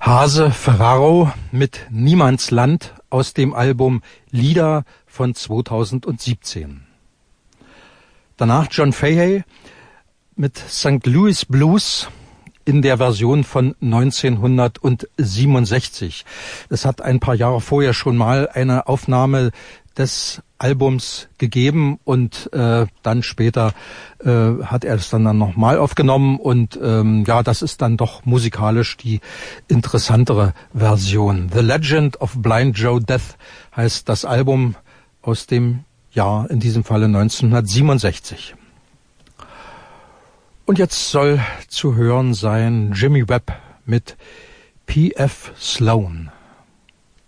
Hase Ferraro mit Niemandsland aus dem Album Lieder von 2017. Danach John Fahey mit St. Louis Blues in der Version von 1967. Es hat ein paar Jahre vorher schon mal eine Aufnahme des Albums gegeben und dann später hat er es dann nochmal aufgenommen und das ist dann doch musikalisch die interessantere Version. The Legend of Blind Joe Death heißt das Album aus dem Jahr, in diesem Falle 1967. Und jetzt soll zu hören sein Jimmy Webb mit P.F. Sloan.